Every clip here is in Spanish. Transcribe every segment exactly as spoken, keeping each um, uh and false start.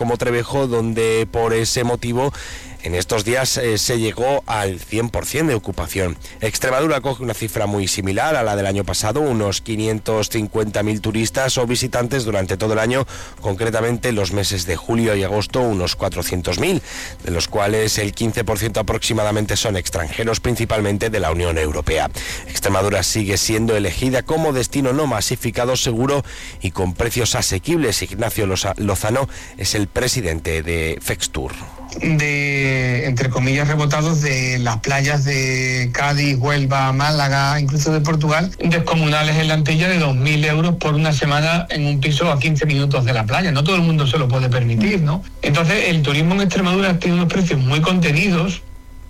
como Trevejo, donde por ese motivo en estos días eh, se llegó al cien por ciento de ocupación. Extremadura coge una cifra muy similar a la del año pasado, unos quinientos cincuenta mil turistas o visitantes durante todo el año, concretamente los meses de julio y agosto unos cuatrocientos mil, de los cuales el quince por ciento aproximadamente son extranjeros, principalmente de la Unión Europea. Extremadura sigue siendo elegida como destino no masificado, seguro y con precios asequibles. Ignacio Lozano es el presidente de Fextur. De, entre comillas, rebotados de las playas de Cádiz, Huelva, Málaga, incluso de Portugal, descomunales en la Antilla de dos mil euros por una semana en un piso a quince minutos de la playa. No todo el mundo se lo puede permitir, ¿no? Entonces, el turismo en Extremadura tiene unos precios muy contenidos.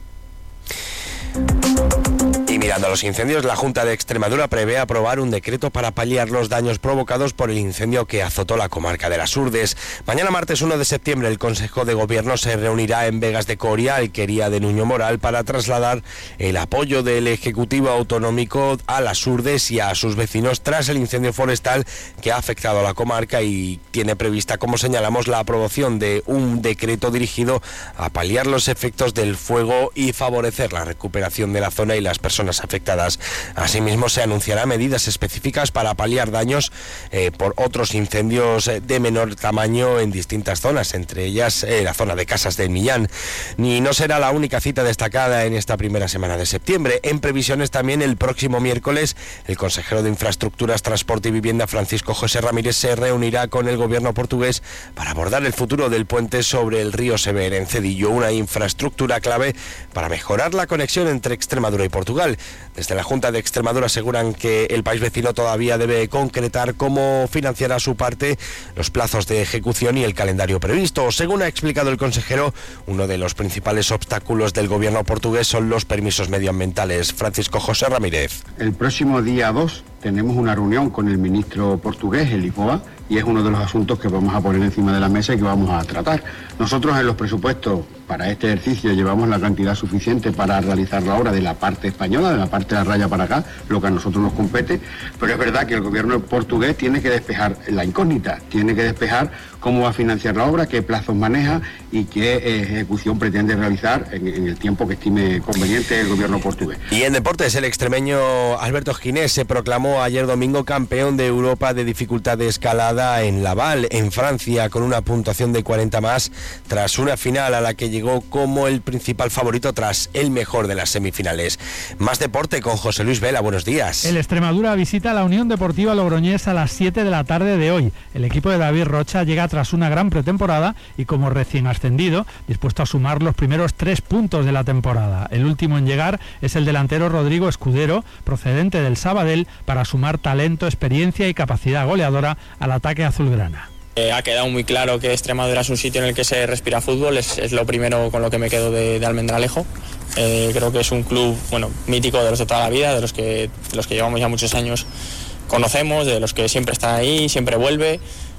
Y mirando a los incendios, la Junta de Extremadura prevé aprobar un decreto para paliar los daños provocados por el incendio que azotó la comarca de las Urdes. Mañana martes uno de septiembre el Consejo de Gobierno se reunirá en Vegas de Coria, alquería de Nuño Moral, para trasladar el apoyo del Ejecutivo Autonómico a las Urdes y a sus vecinos tras el incendio forestal que ha afectado a la comarca, y tiene prevista, como señalamos, la aprobación de un decreto dirigido a paliar los efectos del fuego y favorecer la recuperación de la zona y las personas afectadas. Asimismo, se anunciarán medidas específicas para paliar daños eh, por otros incendios eh, de menor tamaño en distintas zonas, entre ellas eh, la zona de Casas de Millán. Ni no será la única cita destacada en esta primera semana de septiembre. En previsiones también, el próximo miércoles, el consejero de Infraestructuras, Transporte y Vivienda, Francisco José Ramírez, se reunirá con el gobierno portugués para abordar el futuro del puente sobre el río Sever en Cedillo, una infraestructura clave para mejorar la conexión entre Extremadura y Portugal. Desde la Junta de Extremadura aseguran que el país vecino todavía debe concretar cómo financiará su parte, los plazos de ejecución y el calendario previsto. Según ha explicado el consejero, uno de los principales obstáculos del gobierno portugués son los permisos medioambientales. Francisco José Ramírez. El próximo día dos tenemos una reunión con el ministro portugués, el Lisboa, y es uno de los asuntos que vamos a poner encima de la mesa y que vamos a tratar. Nosotros en los presupuestos para este ejercicio llevamos la cantidad suficiente para realizar la obra de la parte española, de la parte de la raya para acá, lo que a nosotros nos compete, pero es verdad que el gobierno portugués tiene que despejar la incógnita, tiene que despejar cómo va a financiar la obra, qué plazos maneja y qué ejecución pretende realizar en, en el tiempo que estime conveniente el gobierno portugués. Y en deportes, el extremeño Alberto Ginés se proclamó ayer domingo campeón de Europa de dificultad de escalada en Laval, en Francia, con una puntuación de cuarenta más, tras una final a la que llegó como el principal favorito tras el mejor de las semifinales. Más deporte con José Luis Vela, buenos días. El Extremadura visita a la Unión Deportiva Logroñés a las siete de la tarde de hoy. El equipo de David Rocha llega tras una gran pretemporada y como recién ascendido, dispuesto a sumar los primeros tres puntos de la temporada. El último en llegar es el delantero Rodrigo Escudero, procedente del Sabadell, para sumar talento, experiencia y capacidad goleadora al ataque azulgrana. Eh, ha quedado muy claro que Extremadura es un sitio en el que se respira fútbol, es, es lo primero con lo que me quedo de, de Almendralejo. Eh, creo que es un club, bueno, mítico, de los de toda la vida, de los que, de los que llevamos ya muchos años conocemos, de los que siempre está ahí, siempre vuelve.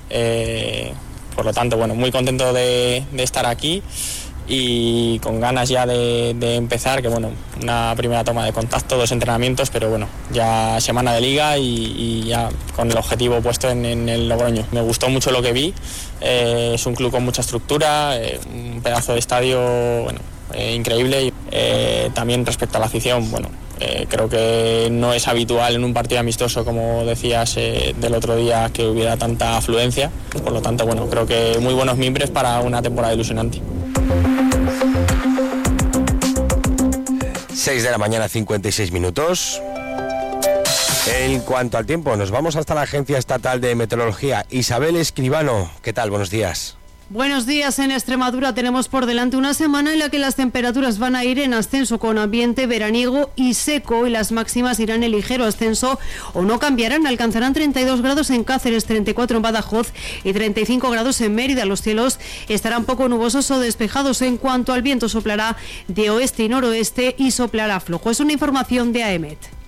Eh, por lo tanto, bueno, muy contento de, de estar aquí y con ganas ya de, de empezar, que bueno, una primera toma de contacto, dos entrenamientos, pero bueno, ya semana de liga y, y ya con el objetivo puesto en, en el Logroño. Me gustó mucho lo que vi, eh, es un club con mucha estructura, eh, un pedazo de estadio, bueno, eh, increíble. Eh, también respecto a la afición, bueno, eh, creo que no es habitual en un partido amistoso, como decías eh, del otro día, que hubiera tanta afluencia, por lo tanto, bueno, creo que muy buenos mimbres para una temporada ilusionante. seis de la mañana, cincuenta y seis minutos. En cuanto al tiempo, nos vamos hasta la Agencia Estatal de Meteorología. Isabel Escribano, ¿qué tal? Buenos días. Buenos días. En Extremadura tenemos por delante una semana en la que las temperaturas van a ir en ascenso, con ambiente veraniego y seco, y las máximas irán en ligero ascenso o no cambiarán. Alcanzarán treinta y dos grados en Cáceres, treinta y cuatro en Badajoz y treinta y cinco grados en Mérida. Los cielos estarán poco nubosos o despejados. En cuanto al viento, soplará de oeste y noroeste y soplará flojo. Es una información de A E M E T.